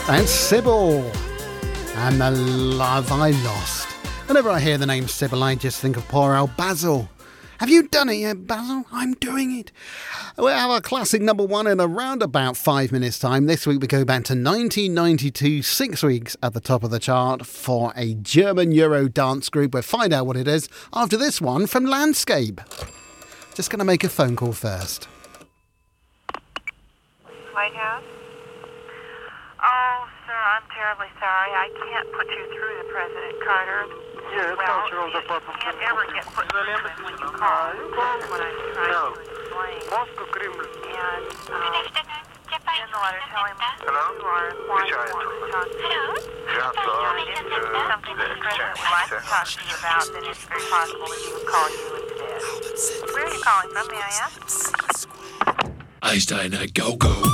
And Sybil and The Love I Lost. Whenever I hear the name Sybil, I just think of poor old Basil. Have you done it yet, Basil? I'm doing it. We'll have our classic number one in around about 5 minutes' time. This week we go back to 1992, 6 weeks at the top of the chart for a German Euro dance group. We'll find out what it is after this one from Landscape. Just going to make a phone call first. White House? Oh, sir, I'm terribly sorry. I can't put you through to President Carter. Yes, well, Cultural Department. You can't ever get put through to him when you call. That's what I'm trying to explain. Moscow, Kremlin. And, in the letter, tell him Hello? you are why you want to talk to you. If this is something that the President would like to talk to you about, then it's very possible that he would call you instead. Where are you calling from, may I ask? Einstein, go, go.